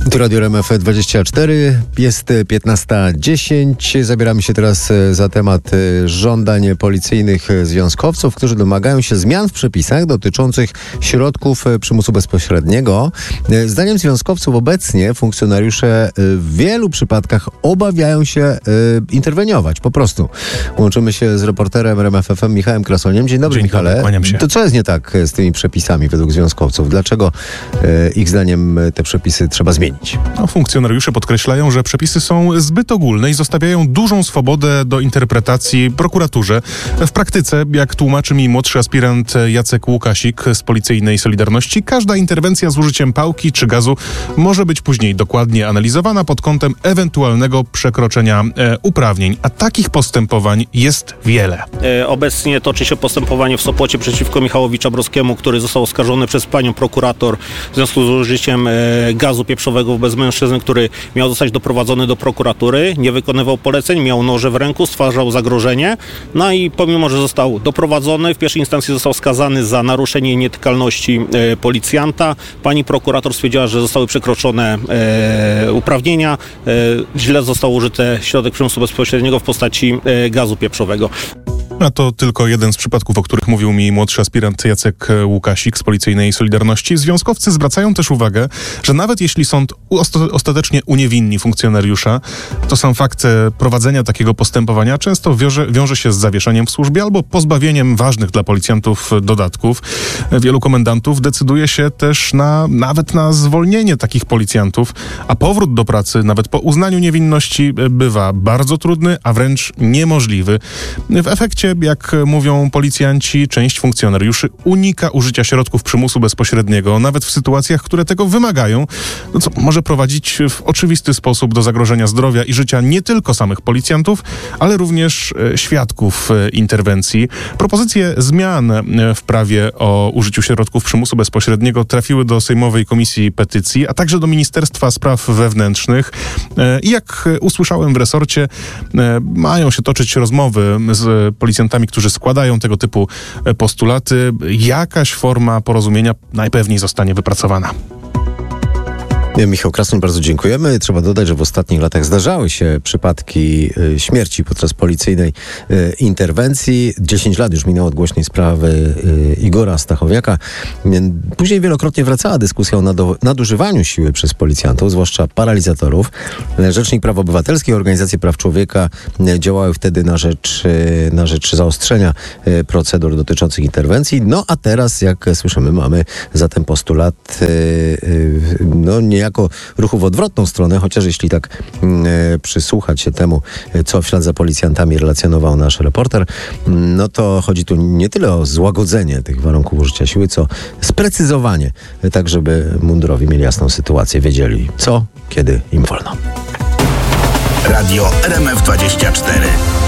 Tu Radio RMF24, jest 15:10. Zabieramy się teraz za temat żądań policyjnych związkowców, którzy domagają się zmian w przepisach dotyczących środków przymusu bezpośredniego. Zdaniem związkowców obecnie funkcjonariusze w wielu przypadkach obawiają się interweniować, po prostu. Łączymy się z reporterem RMF FM Michałem Krasoniem. Dzień dobry, Michale. Kłaniam się. To co jest nie tak z tymi przepisami według związkowców? Dlaczego ich zdaniem te przepisy trzeba zmienić? Funkcjonariusze podkreślają, że przepisy są zbyt ogólne i zostawiają dużą swobodę do interpretacji prokuraturze. W praktyce, jak tłumaczy mi młodszy aspirant Jacek Łukasik z Policyjnej Solidarności, każda interwencja z użyciem pałki czy gazu może być później dokładnie analizowana pod kątem ewentualnego przekroczenia uprawnień, a takich postępowań jest wiele. Obecnie toczy się postępowanie w Sopocie przeciwko Michałowi Czabrowskiemu, który został oskarżony przez panią prokurator w związku z użyciem gazu pieprzowego wobec mężczyzny, który miał zostać doprowadzony do prokuratury, nie wykonywał poleceń, miał noże w ręku, stwarzał zagrożenie, no i pomimo, że został doprowadzony, w pierwszej instancji został skazany za naruszenie nietykalności policjanta. Pani prokurator stwierdziła, że zostały przekroczone uprawnienia, źle został użyty środek przymusu bezpośredniego w postaci gazu pieprzowego. A to tylko jeden z przypadków, o których mówił mi młodszy aspirant Jacek Łukasik z Policyjnej Solidarności. Związkowcy zwracają też uwagę, że nawet jeśli sąd ostatecznie uniewinni funkcjonariusza, to sam fakt prowadzenia takiego postępowania często wiąże się z zawieszeniem w służbie albo pozbawieniem ważnych dla policjantów dodatków. Wielu komendantów decyduje się też nawet na zwolnienie takich policjantów, a powrót do pracy nawet po uznaniu niewinności bywa bardzo trudny, a wręcz niemożliwy. W efekcie, jak mówią policjanci, część funkcjonariuszy unika użycia środków przymusu bezpośredniego, nawet w sytuacjach, które tego wymagają, co może prowadzić w oczywisty sposób do zagrożenia zdrowia i życia nie tylko samych policjantów, ale również świadków interwencji. Propozycje zmian w prawie o użyciu środków przymusu bezpośredniego trafiły do Sejmowej Komisji Petycji, a także do Ministerstwa Spraw Wewnętrznych. I jak usłyszałem w resorcie, mają się toczyć rozmowy z policjantami, którzy składają tego typu postulaty. Jakaś forma porozumienia najpewniej zostanie wypracowana. Michał Krasun, bardzo dziękujemy. Trzeba dodać, że w ostatnich latach zdarzały się przypadki śmierci podczas policyjnej interwencji. 10 lat już minęło od głośnej sprawy Igora Stachowiaka. Później wielokrotnie wracała dyskusja o nadużywaniu siły przez policjantów, zwłaszcza paralizatorów. Rzecznik Praw Obywatelskich, organizacje praw człowieka działały wtedy na rzecz zaostrzenia procedur dotyczących interwencji. No a teraz, jak słyszymy, mamy zatem postulat niejako ruchu w odwrotną stronę, chociaż jeśli tak przysłuchać się temu, co w ślad za policjantami relacjonował nasz reporter, no to chodzi tu nie tyle o złagodzenie tych warunków użycia siły, co sprecyzowanie, tak żeby mundurowi mieli jasną sytuację, wiedzieli co, kiedy im wolno. Radio RMF24.